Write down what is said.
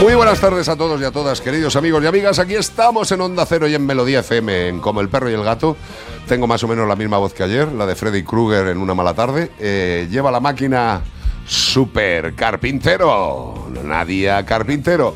Muy buenas tardes a todos y a todas, queridos amigos y amigas. Aquí estamos en Onda Cero y en Melodía FM, en Como el perro y el gato. Tengo más o menos la misma voz que ayer, la de Freddy Krueger en Una mala tarde. Lleva la máquina Super Carpintero, Nadia Carpintero.